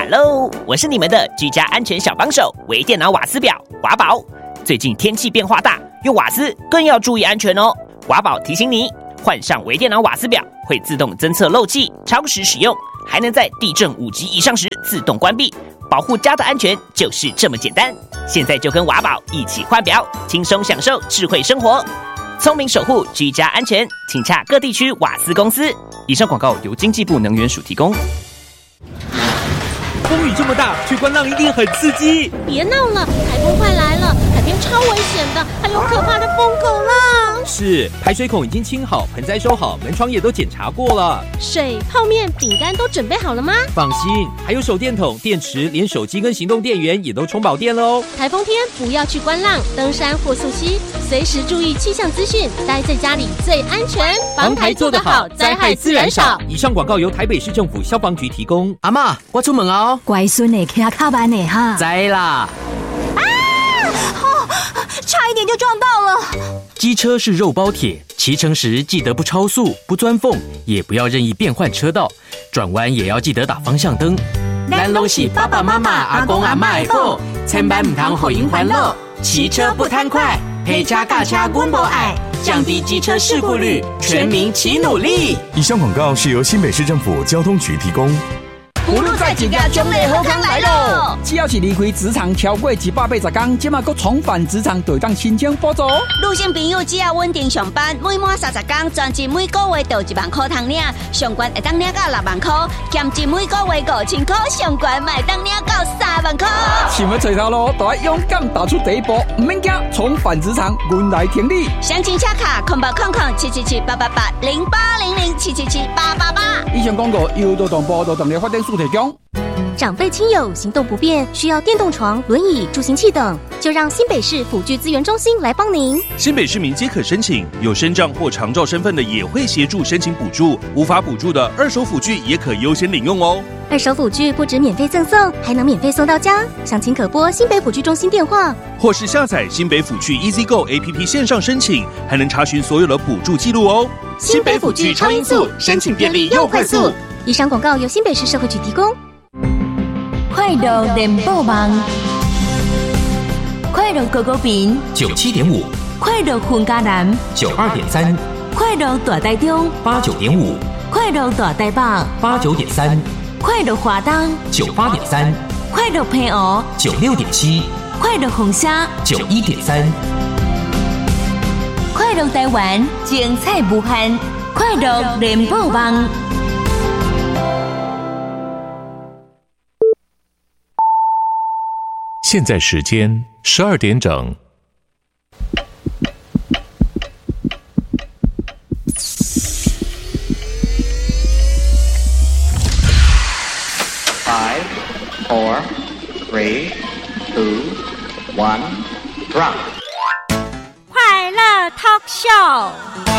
Hello， 我是你们的居家安全小帮手微电脑瓦斯表瓦宝。最近天气变化大，用瓦斯更要注意安全哦。瓦宝提醒你，换上微电脑瓦斯表会自动侦测漏气、超时使用，还能在地震5级以上时自动关闭，保护家的安全就是这么简单。现在就跟瓦宝一起换表，轻松享受智慧生活，聪明守护居家安全，请洽各地区瓦斯公司。以上广告由经济部能源署提供。 风雨这么大，去观浪一定很刺激。 别闹了，台风快来了，海边超危险的，还有可怕的疯狗浪。 是，排水孔已经清好，盆栽收好，门窗也都检查过了。 水、泡面、饼干都准备好了吗？ 放心，还有手电筒、电池，连手机跟行动电源也都充饱电了哦。 台风天不要去观浪、登山或溯溪，随时注意气象资讯，待在家里最安全。 防台做得好，灾害自然少。以上广告由台北市政府消防局提供。 阿嬷，我出门哦。 乖孙的骑脚慢的哈。 知啦。 差一点就撞到了。 机车是肉包铁，骑乘时记得不超速、不钻缝，也不要任意变换车道，转弯也要记得打方向灯。咱拢是爸爸妈妈、阿公阿嬷的宝，千万唔通互因烦恼。骑车不贪快，陪车驾车阮无爱，降低机车事故率，全民齐努力。 以上广告是由新北市政府交通局提供。 葫芦菜一家奖励好康来咯！只要是离开职场超过180天，即马搁重返职场，就当申请补助。 女性朋友只要稳定上班，每满30天，专辑每个月就1万块通领，上悬会当领到6万块，兼职每个月5000块，上悬会当领到3万块。 想要找头路，就要勇敢踏出第一步，唔免惊，重返职场，阮来挺你。 详情洽卡08007778880800777888。 以上广告由劳动部劳动力发展署提供。 长辈亲友行动不便，需要电动床、轮椅、助行器等，就让新北市辅具资源中心来帮您。 新北市民皆可申请，有身障或长照身份的也会协助申请补助，无法补助的二手辅具也可优先领用哦。 二手辅具不止免费赠送，还能免费送到家。详情可拨新北辅具中心电话， 或是下载新北辅具 EasyGo APP 线上申请，还能查询所有的补助记录哦。 新北辅具超音速，申请便利又快速。以上广告由新北市社会局提供。 快乐联播网，快乐狗狗饼 97.5， 快乐混家南 92.3， 快乐大台中 89.5， 快乐大台北 89.3， 快乐华东 98.3， 快乐平湖 96.7， 快乐红虾 91.3， 快乐台湾精彩无限，快乐联播网。 现在时间12点整。 5, 4, 3, 2, 1, drop。 快乐 Talk Show。